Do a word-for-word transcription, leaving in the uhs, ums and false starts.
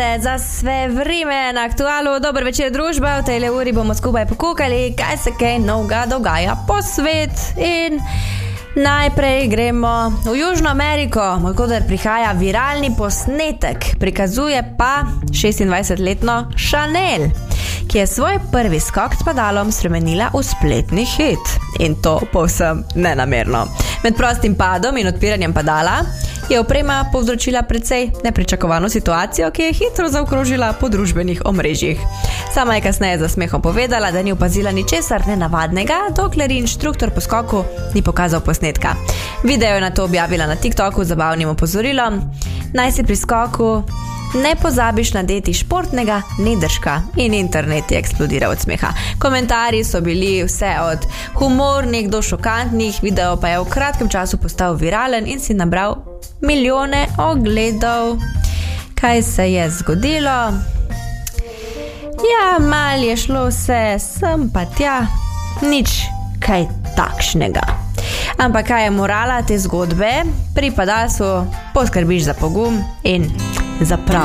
Za sve vreme na Aktualu. Dober večer, družba. V tej uri bomo skupaj pokukali, kaj se kaj novega dogaja po svet. In najprej gremo v Južno Ameriko, odkoder prihaja viralni posnetek. Prikazuje pa šestindvajsetletno Chanel, ki je svoj prvi skok s padalom spremenila v spletni hit. In to povsem nenamerno. Med prostim padom in odpiranjem padala je oprema povzročila precej nepričakovano situacijo, ki je hitro zaokrožila po družbenih omrežjih. Sama je kasneje za smehom povedala, da ni opazila ničesar nenavadnega, dokler inštruktor po skoku ni pokazal posnetka. Video je nato objavila na TikToku z zabavnim opozorilom: naj si pri skoku ne pozabiš nadeti športnega nedržka, in internet je eksplodiral od smeha. Komentarji so bili vse od humornih do šokantnih, video pa je v kratkem času postal viralen in si nabral milijone ogledov. Kaj se je zgodilo? Ja, mal je šlo vse sem pa tja, nič kaj takšnega. Ampak kaj je morala te zgodbe? Pri padalstvu poskrbiš za pogum in za prav.